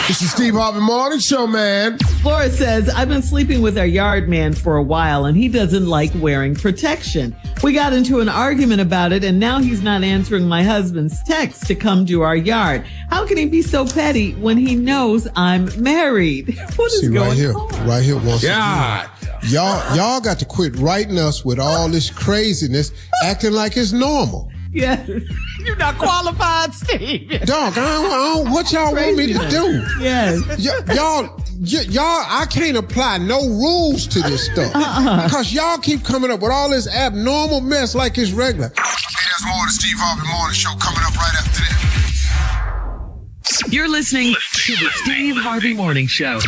This is Steve Harvey Morning Show, man. Flora says, I've been sleeping with our yard man for a while and he doesn't like wearing protection. We got into an argument about it and now he's not answering my husband's text to come to our yard. How can he be so petty when he knows I'm married? What is going on? Right here, once again. Y'all got to quit writing us with all this craziness, acting like it's normal. Yes. You're not qualified, Steve. Dog, what y'all want me to do? Yes. Y'all, I can't apply no rules to this stuff. Because y'all keep coming up with all this abnormal mess like it's regular. Hey, there's more of the Steve Harvey Morning Show coming up right after this. You're listening to the Steve Harvey Morning Show.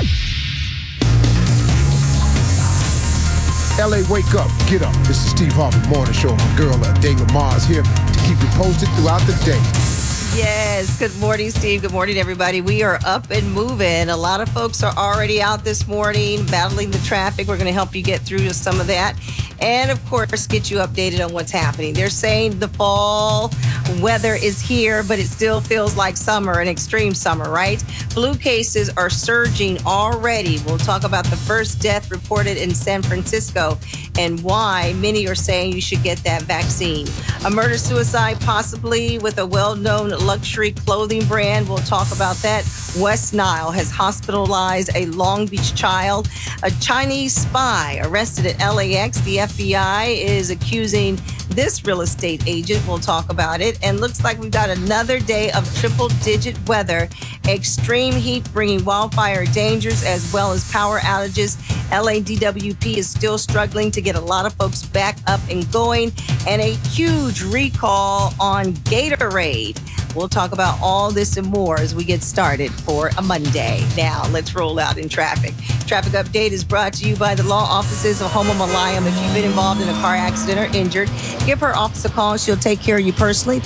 LA, wake up, get up. This is Steve Harvey Morning Show. My girl, Day Lamar, is here to keep you posted throughout the day. Yes. Good morning, Steve. Good morning, everybody. We are up and moving. A lot of folks are already out this morning battling the traffic. We're going to help you get through to some of that. And, of course, get you updated on what's happening. They're saying the fall weather is here, but it still feels like summer, an extreme summer, right? Flu cases are surging already. We'll talk about the first death reported in San Francisco and why many are saying you should get that vaccine. A murder-suicide possibly with a well-known luxury clothing brand. We'll talk about that. West Nile has hospitalized a Long Beach child. A Chinese spy arrested at LAX. The FBI is accusing this real estate agent. We'll talk about it. And looks like we've got another day of triple-digit weather. Extreme heat bringing wildfire dangers as well as power outages. LADWP is still struggling to get a lot of folks back up and going. And a huge recall on Gatorade. We'll talk about all this and more as we get started for a Monday. Now, let's roll out in traffic. Traffic update is brought to you by the law offices of Homo Malayam. If you've been involved in a car accident or injured, give her office a call. She'll take care of you personally.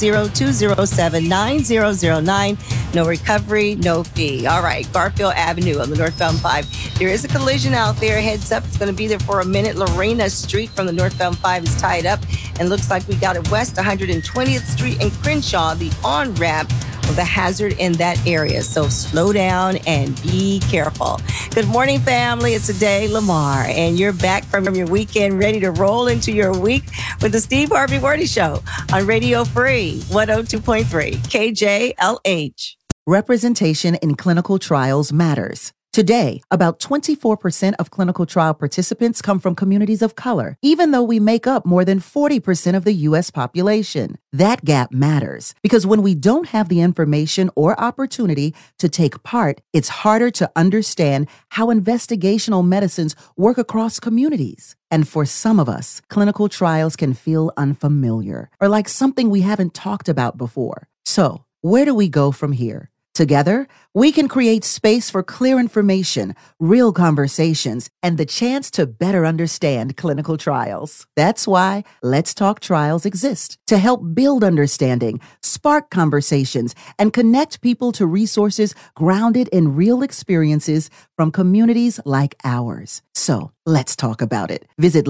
310-207-9009. No recovery, no fee. All right, Garfield Avenue on the northbound 5. There is a collision out there. Heads up. It's going to be there for a minute. Lorena Street from the northbound 5 is tied up. And looks like we got it west 120th Street and Crenshaw, the on-ramp with a hazard in that area. So slow down and be careful. Good morning, family. It's Day Lamar, and you're back from your weekend ready to roll into your week with the Steve Harvey Morning Show on Radio Free 102.3 KJLH. Representation in clinical trials matters. Today, about 24% of clinical trial participants come from communities of color, even though we make up more than 40% of the U.S. population. That gap matters because when we don't have the information or opportunity to take part, it's harder to understand how investigational medicines work across communities. And for some of us, clinical trials can feel unfamiliar or like something we haven't talked about before. So, where do we go from here? Together, we can create space for clear information, real conversations, and the chance to better understand clinical trials. That's why Let's Talk Trials exist, to help build understanding, spark conversations, and connect people to resources grounded in real experiences from communities like ours. So, let's talk about it. Visit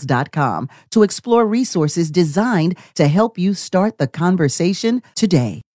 letstalkclinicaltrials.com to explore resources designed to help you start the conversation today.